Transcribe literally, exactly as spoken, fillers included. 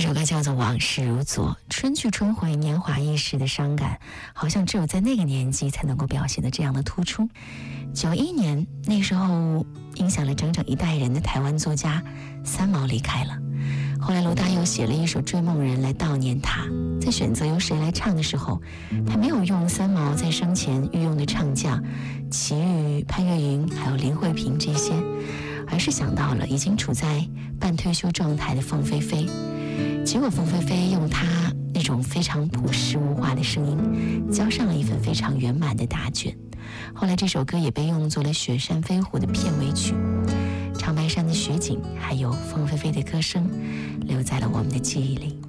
首歌叫做《往事如昨》，春去春回，年华易逝的伤感，好像只有在那个年纪才能够表现得这样的突出。九一年，那时候影响了整整一代人的台湾作家三毛离开了。后来罗大佑写了一首《追梦人》来悼念他，在选择由谁来唱的时候，他没有用三毛在生前御用的唱将齐豫、潘越云还有林慧萍这些，而是想到了已经处在半退休状态的凤飞飞。结果凤飞飞用她那种非常朴实无华的声音，交上了一份非常圆满的答卷。后来这首歌也被用作了《雪山飞狐》的片尾曲，长白山的雪景还有凤飞飞的歌声留在了我们的记忆里。